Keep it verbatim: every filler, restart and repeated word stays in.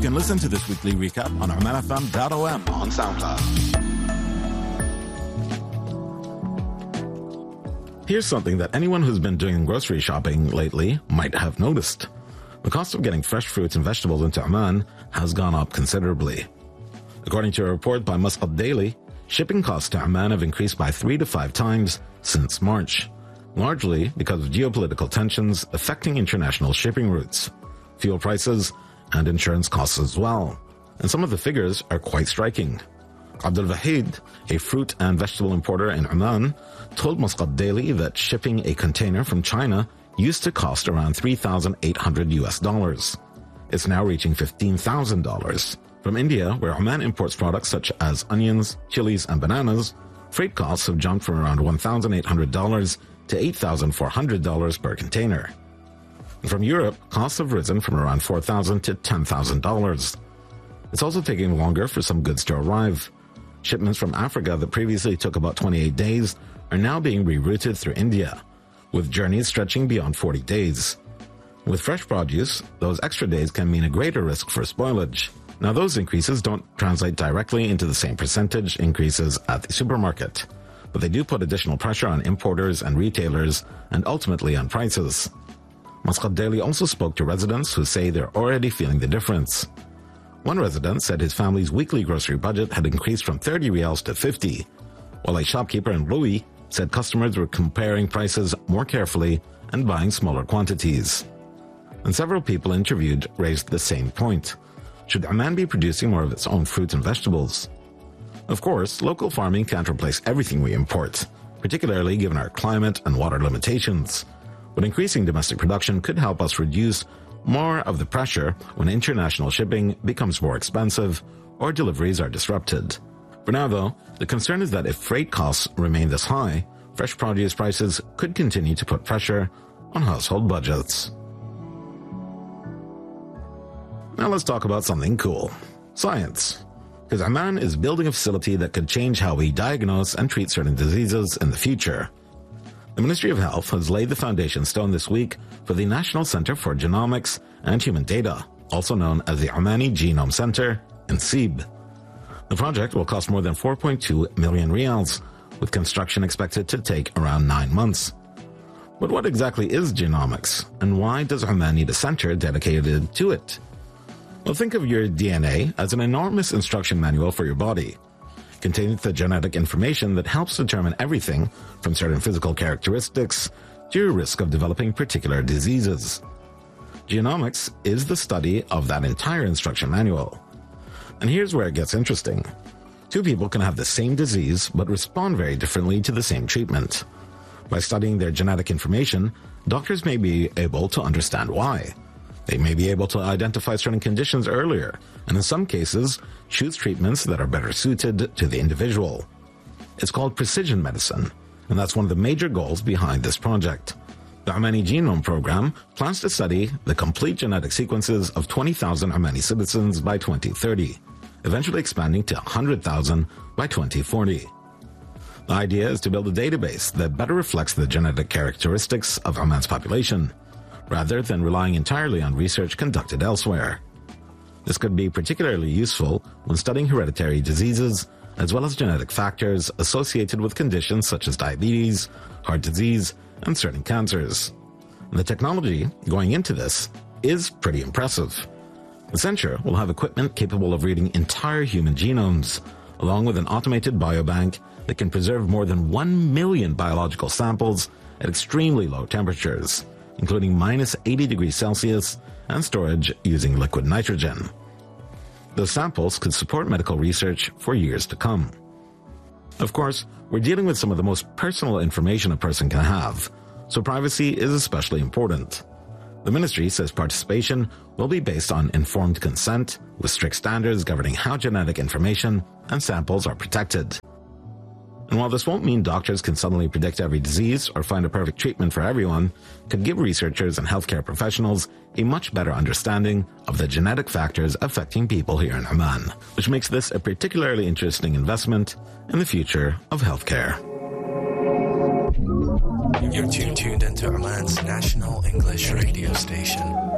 can listen to this weekly recap on Oman F M dot O M on SoundCloud. Here's something that anyone who's been doing grocery shopping lately might have noticed. The cost of getting fresh fruits and vegetables into Oman has gone up considerably. According to a report by Muscat Daily, shipping costs to Oman have increased by three to five times since March, largely because of geopolitical tensions affecting international shipping routes, fuel prices, and insurance costs as well. And some of the figures are quite striking. Abdul Wahid, a fruit and vegetable importer in Oman, told Muscat Daily that shipping a container from China used to cost around three thousand eight hundred U S dollars. It's now reaching fifteen thousand dollars. From India, where Oman imports products such as onions, chilies, and bananas, freight costs have jumped from around one thousand eight hundred dollars to eight thousand four hundred dollars per container. And from Europe, costs have risen from around four thousand dollars to ten thousand dollars. It's also taking longer for some goods to arrive. Shipments from Africa that previously took about twenty-eight days are now being rerouted through India, with journeys stretching beyond forty days. With fresh produce, those extra days can mean a greater risk for spoilage. Now, those increases don't translate directly into the same percentage increases at the supermarket, but they do put additional pressure on importers and retailers and ultimately on prices. Muscat Daily also spoke to residents who say they're already feeling the difference. One resident said his family's weekly grocery budget had increased from thirty rials to fifty, while a shopkeeper in Louis said customers were comparing prices more carefully and buying smaller quantities. And several people interviewed raised the same point. Should Oman be producing more of its own fruits and vegetables? Of course, local farming can't replace everything we import, particularly given our climate and water limitations. But increasing domestic production could help us reduce more of the pressure when international shipping becomes more expensive or deliveries are disrupted. For now, though, the concern is that if freight costs remain this high, fresh produce prices could continue to put pressure on household budgets. Now let's talk about something cool. Science. Because Oman is building a facility that could change how we diagnose and treat certain diseases in the future. The Ministry of Health has laid the foundation stone this week for the National Center for Genomics and Human Data, also known as the Omani Genome Center, N C E B. The project will cost more than four point two million rials, with construction expected to take around nine months. But what exactly is genomics, and why does Oman need a center dedicated to it? Well, think of your D N A as an enormous instruction manual for your body, containing the genetic information that helps determine everything from certain physical characteristics to your risk of developing particular diseases. Genomics is the study of that entire instruction manual. And here's where it gets interesting. Two people can have the same disease but respond very differently to the same treatment. By studying their genetic information, doctors may be able to understand why. They may be able to identify certain conditions earlier, and in some cases, choose treatments that are better suited to the individual. It's called precision medicine, and that's one of the major goals behind this project. The Omani Genome Program plans to study the complete genetic sequences of twenty thousand Omani citizens by twenty thirty, eventually expanding to one hundred thousand by twenty forty. The idea is to build a database that better reflects the genetic characteristics of Oman's population, rather than relying entirely on research conducted elsewhere. This could be particularly useful when studying hereditary diseases, as well as genetic factors associated with conditions such as diabetes, heart disease, and certain cancers. And the technology going into this is pretty impressive. The center will have equipment capable of reading entire human genomes, along with an automated biobank that can preserve more than one million biological samples at extremely low temperatures, including minus eighty degrees Celsius, and storage using liquid nitrogen. Those samples could support medical research for years to come. Of course, we're dealing with some of the most personal information a person can have, so privacy is especially important. The ministry says participation will be based on informed consent, with strict standards governing how genetic information and samples are protected. And while this won't mean doctors can suddenly predict every disease or find a perfect treatment for everyone, it could give researchers and healthcare professionals a much better understanding of the genetic factors affecting people here in Oman, which makes this a particularly interesting investment in the future of healthcare. You're tuned into Oman's national English radio station.